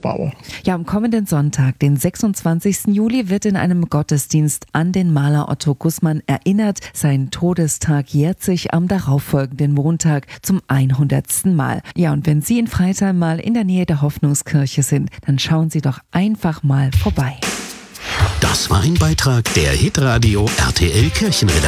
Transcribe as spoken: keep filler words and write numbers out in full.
aufbaue. Ja, am kommenden Sonntag, den sechsundzwanzigsten Juli, wird in einem Gottesdienst an den Maler Otto Gußmann erinnert. Sein Todestag jährt sich am darauffolgenden Montag zum hundertsten Mal. Ja, und wenn Sie in Freital mal in der Nähe der Hoffnungskirche sind, dann schauen Sie doch einfach mal vorbei. Das war ein Beitrag der Hitradio R T L Kirchenredaktion.